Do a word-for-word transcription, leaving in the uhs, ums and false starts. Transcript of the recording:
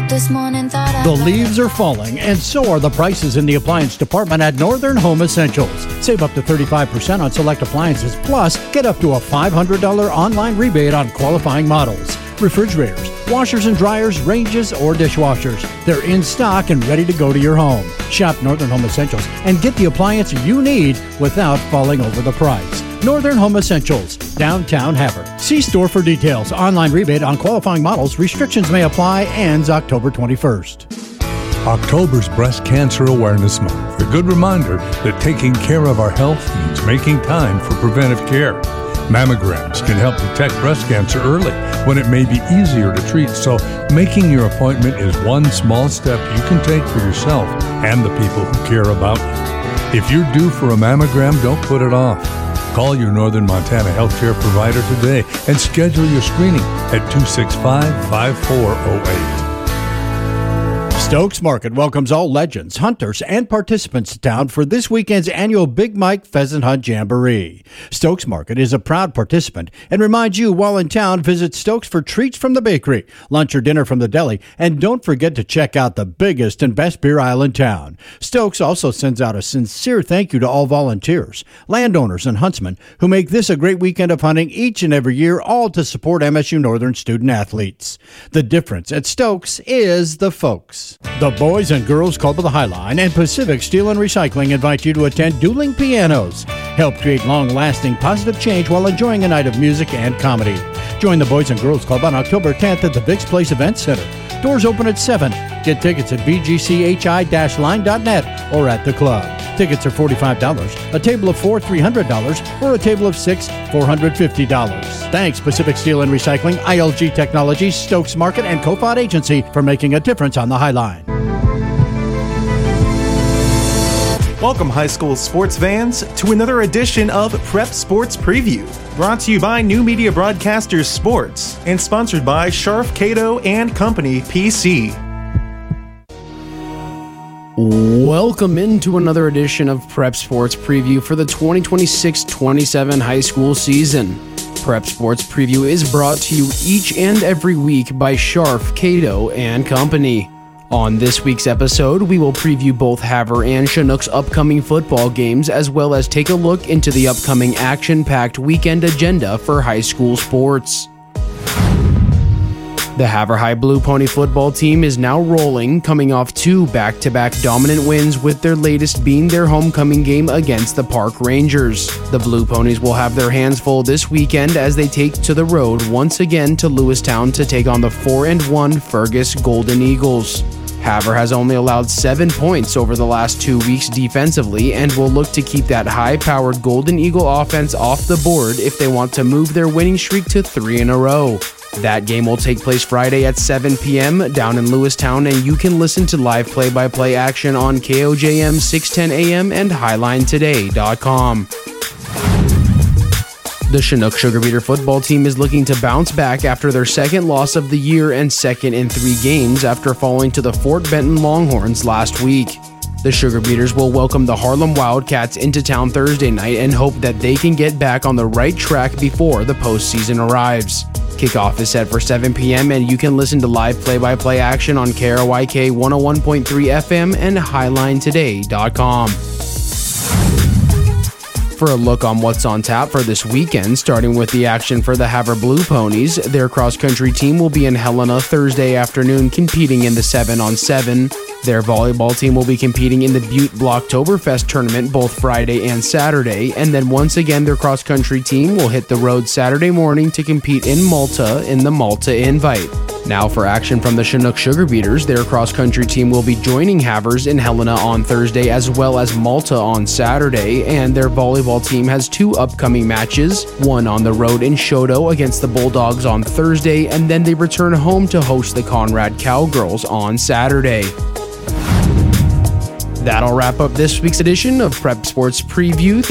up this morning, thought I'd The leaves are falling, and so are the prices in the appliance department at Northern Home Essentials. Save up to thirty-five percent on select appliances, plus get up to a five hundred dollars online rebate on qualifying models. Refrigerators, washers and dryers, ranges, or dishwashers. They're in stock and ready to go to your home. Shop Northern Home Essentials and get the appliance you need without falling over the price. Northern Home Essentials, downtown Havre. See store for details. Online rebate on qualifying models. Restrictions may apply. Ends October twenty-first. October's Breast Cancer Awareness Month. A good reminder that taking care of our health means making time for preventive care. Mammograms can help detect breast cancer early when it may be easier to treat, so making your appointment is one small step you can take for yourself and the people who care about you. If you're due for a mammogram, don't put it off. Call your Northern Montana healthcare provider today and schedule your screening at two six five, five four zero eight. Stokes Market welcomes all legends, hunters, and participants to town for this weekend's annual Big Mike Pheasant Hunt Jamboree. Stokes Market is a proud participant and reminds you while in town, visit Stokes for treats from the bakery, lunch or dinner from the deli, and don't forget to check out the biggest and best beer aisle in town. Stokes also sends out a sincere thank you to all volunteers, landowners, and huntsmen who make this a great weekend of hunting each and every year, all to support M S U Northern student athletes. The difference at Stokes is the folks. The Boys and Girls Club of the Highline and Pacific Steel and Recycling invite you to attend Dueling Pianos. Help create long-lasting positive change while enjoying a night of music and comedy. Join the Boys and Girls Club on October tenth at the Biggs Place Event Center. Doors open at seven. Get tickets at b g c h i dash line dot net or at the club. Tickets are forty-five dollars, a table of four, three hundred dollars, or a table of six, four hundred fifty dollars. Thanks, Pacific Steel and Recycling, I L G Technologies, Stokes Market, and Kofod Agency for making a difference on the Highline. Welcome, high school sports fans, to another edition of Prep Sports Preview, brought to you by New Media Broadcasters Sports and sponsored by Scharf, Cato and Company, P C. Welcome into another edition of Prep Sports Preview for the twenty twenty-six twenty-seven high school season. Prep Sports Preview is brought to you each and every week by Scharf, Cato and Company. On this week's episode, we will preview both Havre and Chinook's upcoming football games, as well as take a look into the upcoming action-packed weekend agenda for high school sports. The Havre High Blue Pony football team is now rolling, coming off two back-to-back dominant wins, with their latest being their homecoming game against the Park Rangers. The Blue Ponies will have their hands full this weekend as they take to the road once again to Lewistown to take on the four and one Fergus Golden Eagles. Havre has only allowed seven points over the last two weeks defensively and will look to keep that high-powered Golden Eagle offense off the board if they want to move their winning streak to three in a row. That game will take place Friday at seven p.m. down in Lewistown, and you can listen to live play-by-play action on K O J M six ten A M and highline today dot com. The Chinook Sugar Beater football team is looking to bounce back after their second loss of the year and second in three games after falling to the Fort Benton Longhorns last week. The Sugar Beaters will welcome the Harlem Wildcats into town Thursday night and hope that they can get back on the right track before the postseason arrives. Kickoff is set for seven p.m. and you can listen to live play-by-play action on K R Y K one oh one point three F M and highline today dot com. For a look on what's on tap for this weekend, starting with the action for the Havre Blue Ponies, their cross-country team will be in Helena Thursday afternoon competing in the seven on seven. Their volleyball team will be competing in the Butte Blocktoberfest tournament both Friday and Saturday, and then once again their cross-country team will hit the road Saturday morning to compete in Malta in the Malta Invite. Now for action from the Chinook Sugar Beaters, their cross-country team will be joining Havre's in Helena on Thursday as well as Malta on Saturday, and their volleyball team has two upcoming matches, one on the road in Choteau against the Bulldogs on Thursday, and then they return home to host the Conrad Cowgirls on Saturday. That'll wrap up this week's edition of Prep Sports Preview.